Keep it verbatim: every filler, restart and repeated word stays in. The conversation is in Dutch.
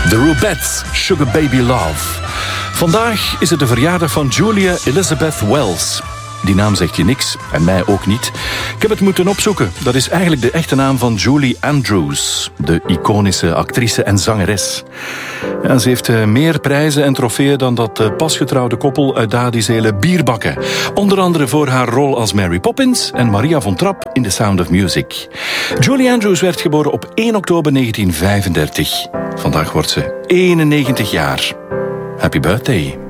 The Rubettes, Sugar Baby Love. Vandaag is het de verjaardag van Julia Elizabeth Wells. Die naam zegt je niks, en mij ook niet. Ik heb het moeten opzoeken. Dat is eigenlijk de echte naam van Julie Andrews, de iconische actrice en zangeres. Ja, ze heeft meer prijzen en trofeeën dan dat pasgetrouwde koppel uit Dadizelen bierbakken. Onder andere voor haar rol als Mary Poppins en Maria von Trapp in The Sound of Music. Julie Andrews werd geboren op één oktober negentien vijfendertig. Vandaag wordt ze eenennegentig jaar. Happy birthday.